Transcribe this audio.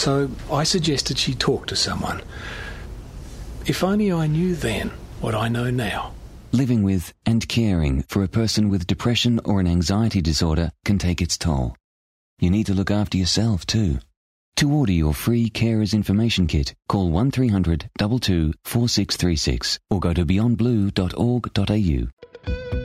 So I suggested she talk to someone. If only I knew then what I know now. Living with and caring for a person with depression or an anxiety disorder can take its toll. You need to look after yourself too. To order your free Carers Information Kit, call 1300 22 4636 or go to beyondblue.org.au.